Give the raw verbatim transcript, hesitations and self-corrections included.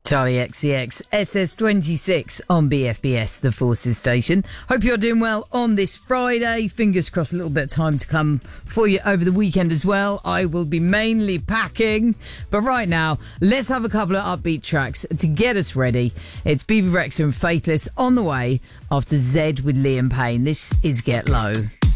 Charlie X C X, S S twenty-six on B F B S, the Forces station. Hope you're doing well on this Friday. Fingers crossed, a little bit of time to come for you over the weekend as well. I will be mainly packing. But right now, let's have a couple of upbeat tracks to get us ready. It's B B Rexa and Faithless on the way after Zed with Liam Payne. This is Get Low.